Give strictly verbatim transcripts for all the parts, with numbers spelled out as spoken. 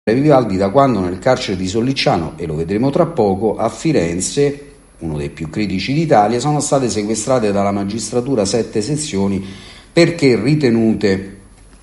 Vivaldi da quando nel carcere di Sollicciano, e lo vedremo tra poco, a Firenze, uno dei più critici d'Italia, sono state sequestrate dalla magistratura sette sezioni perché ritenute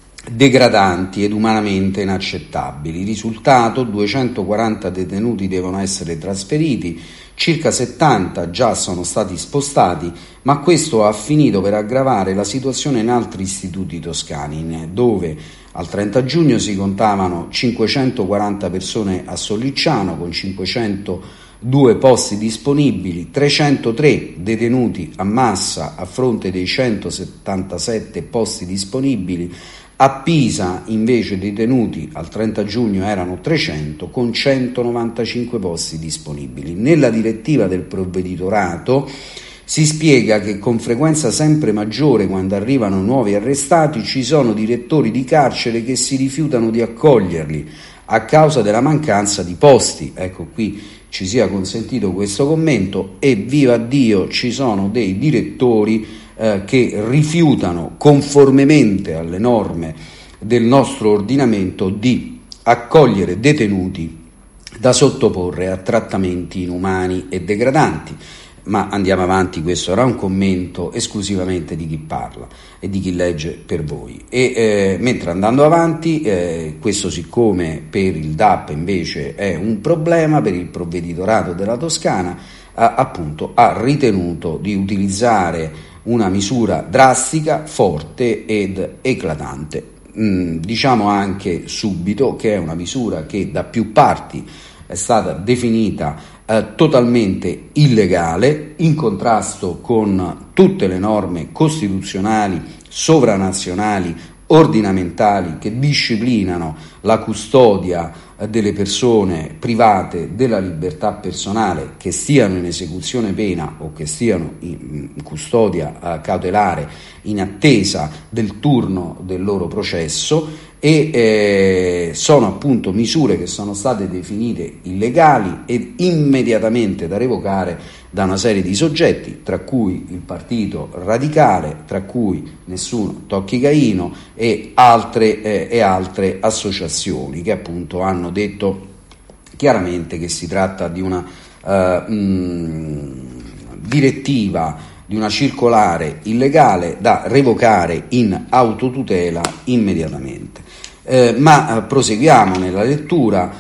degradanti ed umanamente inaccettabili. Risultato: duecentoquaranta detenuti devono essere trasferiti, circa settanta già sono stati spostati, ma questo ha finito per aggravare la situazione in altri istituti toscani, dove al trenta giugno si contavano cinquecentoquaranta persone a Sollicciano con cinquecentodue posti disponibili, trecentotré detenuti a Massa a fronte dei centosettantasette posti disponibili. A Pisa invece detenuti al trenta giugno erano trecento con centonovantacinque posti disponibili. Nella direttiva del provveditorato si spiega che con frequenza sempre maggiore, quando arrivano nuovi arrestati, ci sono direttori di carcere che si rifiutano di accoglierli a causa della mancanza di posti. Ecco, qui ci sia consentito questo commento, e viva Dio ci sono dei direttori eh, che rifiutano, conformemente alle norme del nostro ordinamento, di accogliere detenuti da sottoporre a trattamenti inumani e degradanti. Ma andiamo avanti, questo era un commento esclusivamente di chi parla e di chi legge per voi. E eh, mentre andando avanti, eh, questo siccome per il D A P invece è un problema, per il provveditorato della Toscana ha, appunto ha ritenuto di utilizzare una misura drastica, forte ed eclatante. Mm, diciamo anche subito che è una misura che da più parti è stata definita eh, totalmente illegale, in contrasto con tutte le norme costituzionali, sovranazionali, ordinamentali che disciplinano la custodia eh, delle persone private della libertà personale, che stiano in esecuzione pena o che stiano in, in custodia eh, cautelare in attesa del turno del loro processo. E eh, sono appunto misure che sono state definite illegali ed immediatamente da revocare da una serie di soggetti, tra cui il Partito Radicale, tra cui Nessuno Tocchi Caino e altre, eh, e altre associazioni che appunto hanno detto chiaramente che si tratta di una uh, mh, direttiva, di una circolare illegale da revocare in autotutela immediatamente. Eh, ma eh, proseguiamo nella lettura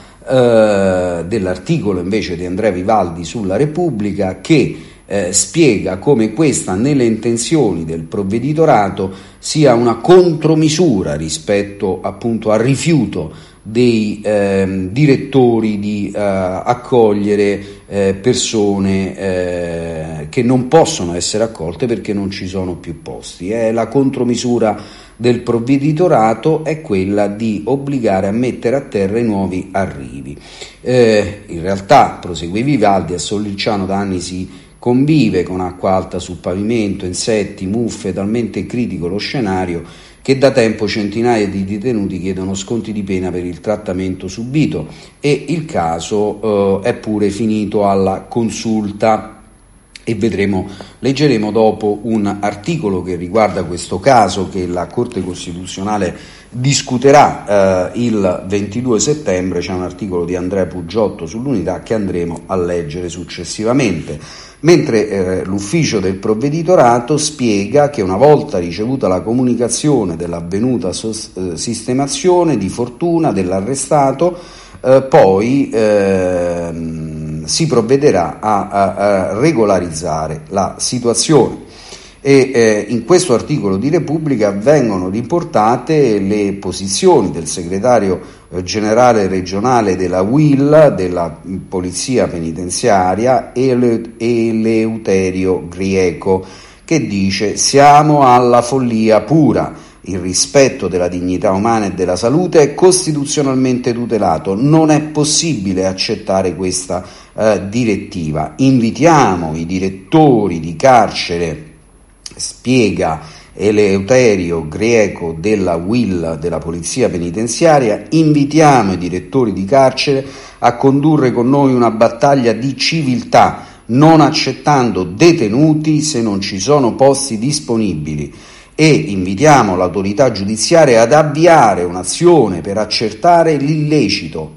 eh, dell'articolo invece di Andrea Vivaldi sulla Repubblica, che eh, spiega come questa, nelle intenzioni del provveditorato, sia una contromisura rispetto appunto al rifiuto dei eh, direttori di eh, accogliere eh, persone eh, che non possono essere accolte perché non ci sono più posti. Eh, la contromisura del provveditorato è quella di obbligare a mettere a terra i nuovi arrivi. Eh, in realtà, prosegue Vivaldi, a Sollicciano da anni si convive con acqua alta sul pavimento, insetti, muffe, talmente critico lo scenario che da tempo centinaia di detenuti chiedono sconti di pena per il trattamento subito, e il caso eh, è pure finito alla consulta. E vedremo, leggeremo dopo un articolo che riguarda questo caso, che la Corte Costituzionale discuterà eh, il ventidue settembre. C'è un articolo di Andrea Puggiotto sull'Unità che andremo a leggere successivamente. Mentre eh, l'ufficio del provveditorato spiega che una volta ricevuta la comunicazione dell'avvenuta sos- eh, sistemazione di fortuna dell'arrestato, eh, poi eh, si provvederà a, a, a regolarizzare la situazione. E eh, in questo articolo di Repubblica vengono riportate le posizioni del segretario eh, generale regionale della U I L, della Polizia Penitenziaria, Ele- Eleuterio Grieco, che dice: siamo alla follia pura. Il rispetto della dignità umana e della salute è costituzionalmente tutelato. Non è possibile accettare questa eh, direttiva. Invitiamo i direttori di carcere, spiega Eleuterio Grieco della U I L, della Polizia Penitenziaria, invitiamo i direttori di carcere a condurre con noi una battaglia di civiltà, non accettando detenuti se non ci sono posti disponibili. e invitiamo l'autorità giudiziaria ad avviare un'azione per accertare l'illecito